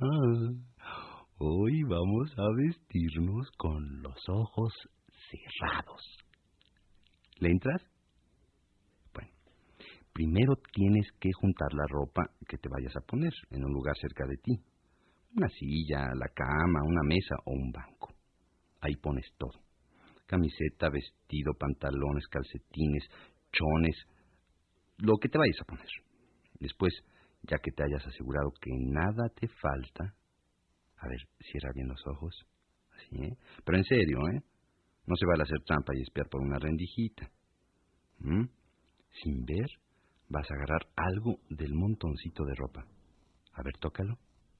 Hoy vamos a vestirnos con los ojos cerrados. ¿Le entras? Bueno, primero tienes que juntar la ropa que te vayas a poner en un lugar cerca de ti. Una silla, la cama, una mesa o un banco. Ahí pones todo. Camiseta, vestido, pantalones, calcetines, chones, lo que te vayas a poner. Después, ya que te hayas asegurado que nada te falta, a ver, cierra bien los ojos. Así, ¿eh? Pero en serio, ¿eh? No se vale hacer trampa y espiar por una rendijita. Sin ver, vas a agarrar algo del montoncito de ropa. A ver, tócalo.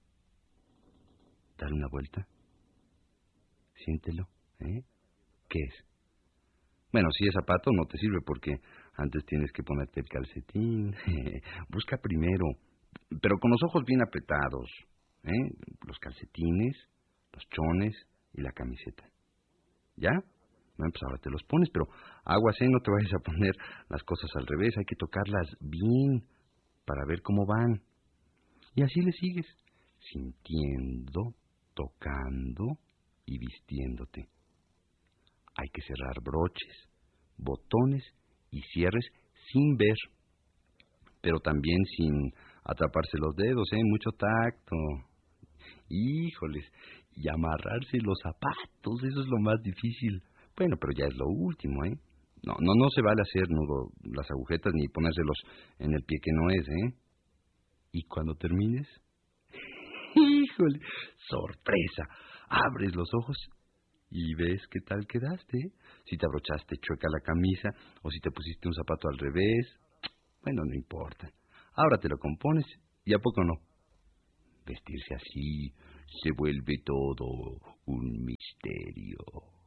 Dale una vuelta. Siéntelo, ¿eh? ¿Qué es? Bueno, si es zapato no te sirve porque antes tienes que ponerte el calcetín. Busca primero, pero con los ojos bien apretados, ¿eh? Los calcetines, los chones y la camiseta. ¿Ya? Bueno, pues ahora te los pones, pero aguas, no te vayas a poner las cosas al revés, hay que tocarlas bien para ver cómo van. Y así le sigues, sintiendo, tocando y vistiéndote. Hay que cerrar broches, botones y cierres sin ver, pero también sin atraparse los dedos, mucho tacto. Híjoles, y amarrarse los zapatos, eso es lo más difícil. Bueno, pero ya es lo último, No se vale hacer nudo las agujetas ni ponérselos en el pie que no es, Y cuando termines, híjole, sorpresa, abres los ojos y ves qué tal quedaste. Si te abrochaste chueca la camisa o si te pusiste un zapato al revés, bueno, no importa. Ahora te lo compones y ¿a poco no? Vestirse así se vuelve todo un misterio.